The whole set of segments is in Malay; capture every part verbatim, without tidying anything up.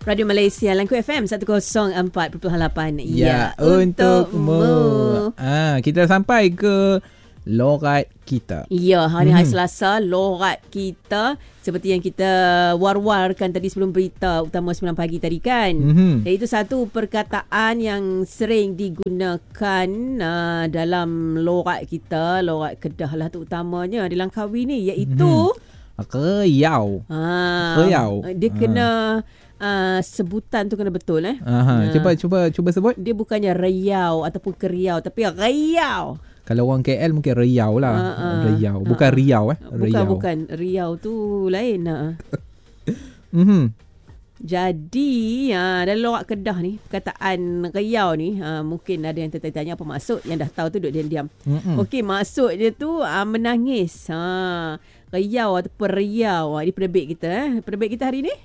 Radio Malaysia Langku F M seratus empat perpuluhan lapan. Ya, ya untukmu. Ah, kita sampai ke lorat kita. Ya, hari-hari hmm. Selasa, lorat kita seperti yang kita war-warkan tadi sebelum berita utama sembilan pagi tadi kan. Hmm. Iaitu satu perkataan yang sering digunakan uh, dalam lorat kita, lorat Kedah lah terutamanya di Langkawi ni, iaitu hmm. Riau. Ah, Riau. Dia kena Uh, sebutan tu kena betul eh. Aha, uh, cuba cuba cuba sebut. Dia bukannya Riau ataupun Keriau, tapi Riau. Kalau orang K L mungkin Riau lah. Uh, uh, Riau, bukan uh, Riau eh. Bukan Riau. bukan Riau tu lain. Uh. Mhm. Jadi uh, dalam lorat Kedah ni, perkataan Riau ni uh, mungkin ada yang tertanya apa maksud. Yang dah tahu tu duduk diam-diam. Mm-hmm. Okey, maksud dia tu uh, menangis. Ha, Riau ataupun Riau. Ini penerbit kita eh. Penerbit kita hari ni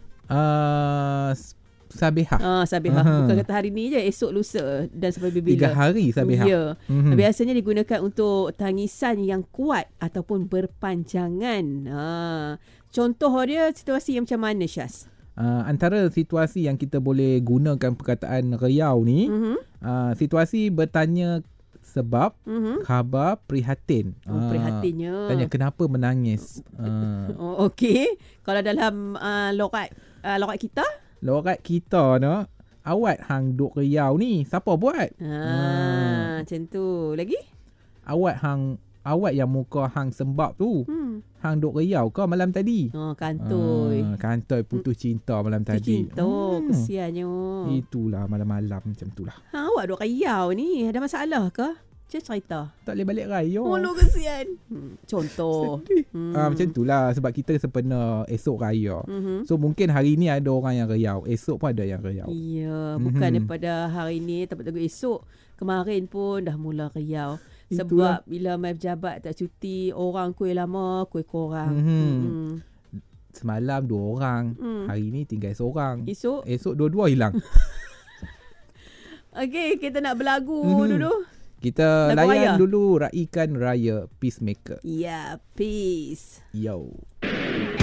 Uh, Sabihah. Ah, Sabihah. Uh-huh. Bukan kata hari ni je, esok lusa dan sampai bila. Tiga hari Sabihah. Ya. Mm-hmm. Biasanya digunakan untuk tangisan yang kuat ataupun berpanjangan. Ha. Contoh dia situasi yang macam mana, Syaz? Uh, antara situasi yang kita boleh gunakan perkataan Riau ni, mm-hmm. uh, situasi bertanya sebab, mm-hmm. khabar, prihatin. Oh, prihatinnya. Tanya kenapa menangis. Uh. Oh, okey. Kalau dalam uh, lorat uh, lorat kita? Lorat kita no, awat hang duk Riau ni, siapa buat? Ha, uh. macam tu. Lagi? Awat hang awat yang muka hang sembab tu. Hmm. Hang duk Riau ke malam tadi? Oh, kantoi. Uh, kantoi putus cinta malam putus tadi. Cinta, hmm. kesiannya. Itulah malam-malam macam itulah. Ha, awak duk Riau ni, ada masalah ke? Macam cerita? Tak boleh balik Riau. Oh, lu kesian. Hmm, contoh. Hmm. Ah, macam itulah sebab kita sempena esok raya. Mm-hmm. So mungkin hari ni ada orang yang Riau, esok pun ada yang Riau. Ya, bukan mm-hmm. daripada hari ni tapi tunggu esok. Kemarin pun dah mula Riau. Sebab itulah. Bila mai pejabat tak cuti, orang kuih lama, kuih korang. Mm-hmm. Mm-hmm. Semalam dua orang, mm. hari ni tinggal seorang. Esok? Esok dua-dua hilang. Okey, kita nak berlagu mm-hmm. dulu. Kita lagu layan raya. dulu raikan raya Peacemaker. Ya, yeah, peace. Yo.